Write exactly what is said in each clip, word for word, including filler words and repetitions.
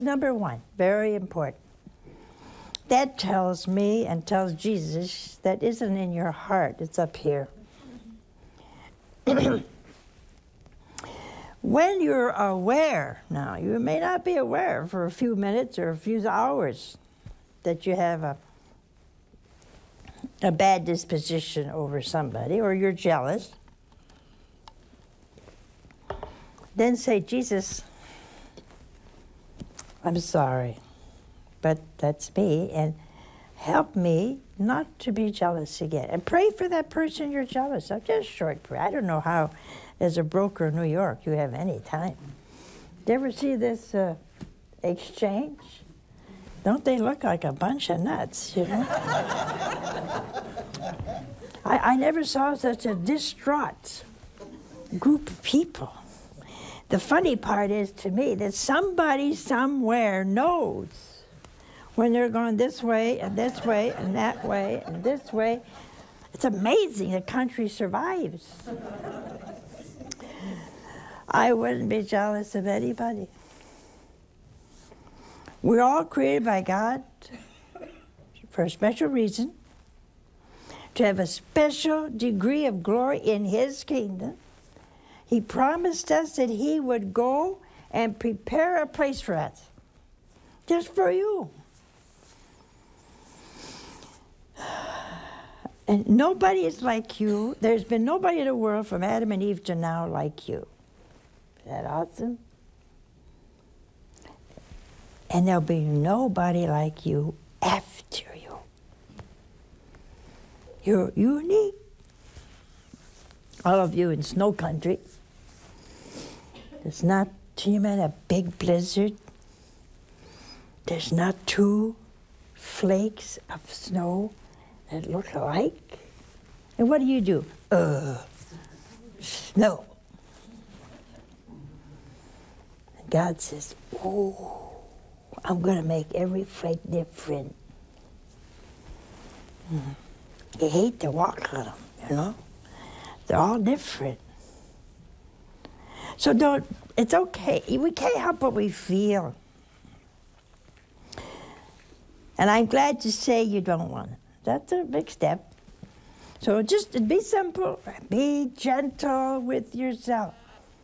Number one, very important. That tells me and tells Jesus that isn't in your heart, it's up here. When you're aware, now, you may not be aware for a few minutes or a few hours that you have a, a bad disposition over somebody or you're jealous. Then say, Jesus, I'm sorry, but that's me, and help me not to be jealous again. And pray for that person you're jealous of. Just short prayer. I don't know how, as a broker in New York, you have any time. Do you ever see this uh, exchange? Don't they look like a bunch of nuts, you know? I, I never saw such a distraught group of people. The funny part is, to me, that somebody somewhere knows when they're going this way and this way and that way and this way. It's amazing the country survives. I wouldn't be jealous of anybody. We're all created by God for a special reason, to have a special degree of glory in His kingdom. He promised us that He would go and prepare a place for us, just for you. And nobody is like you. There's been nobody in the world from Adam and Eve to now like you. Is that awesome? And there'll be nobody like you after you. You're unique. All of you in snow country. There's not even a big blizzard. There's not two flakes of snow that look alike. And what do you do? Uh, snow. And God says, oh, I'm going to make every flake different. Mm. You hate to walk on them, you know? They're all different. So don't, it's okay. We can't help what we feel. And I'm glad to say you don't want it. That's a big step. So just be simple, be gentle with yourself.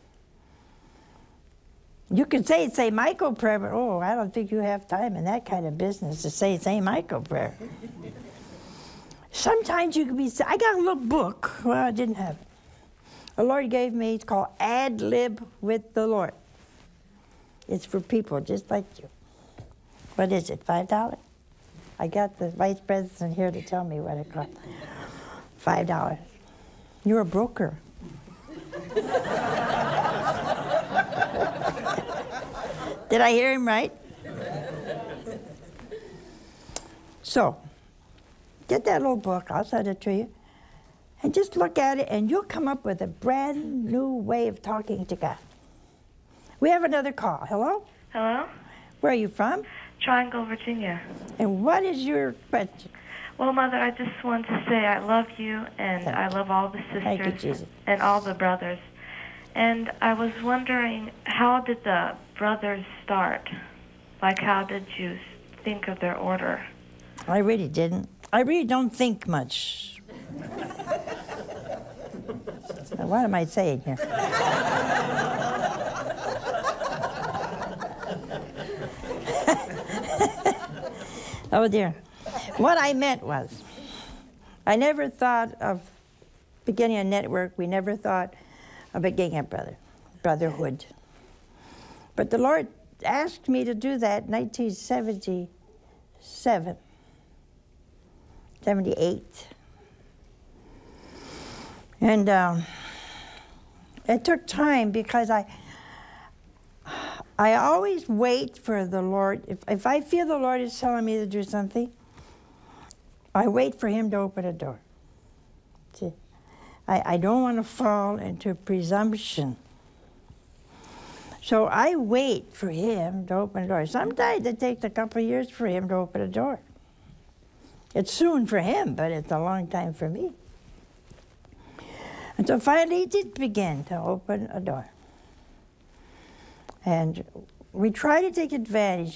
You can say Saint Michael prayer, but oh, I don't think you have time in that kind of business to say Saint Michael prayer. Sometimes you can be, I got a little book, well, I didn't have it. The Lord gave me, it's called Ad Lib with the Lord. It's for people just like you. What is it, five dollars? I got the vice president here to tell me what it costs. five dollars. You're a broker. Did I hear him right? So, get that little book, I'll send it to you, and just look at it, and you'll come up with a brand new way of talking to God. We have another call. Hello? Hello? Where are you from? Triangle, Virginia. And what is your question? Well, Mother, I just want to say I love you, and Thank I love all the Thank you, sisters Jesus. and all the brothers. And I was wondering, how did the brothers start? Like, how did you think of their order? I really didn't. I really don't think much. What am I saying here? Oh dear. What I meant was, I never thought of beginning a network. We never thought of beginning a brother, brotherhood. But the Lord asked me to do that in nineteen seventy-seven, seventy-eight. And um, it took time because I I always wait for the Lord. If, if I feel the Lord is telling me to do something, I wait for Him to open a door. See, I, I don't want to fall into presumption. So I wait for Him to open a door. Sometimes it takes a couple of years for Him to open a door. It's soon for Him, but it's a long time for me. And so finally He did begin to open a door. And we try to take advantage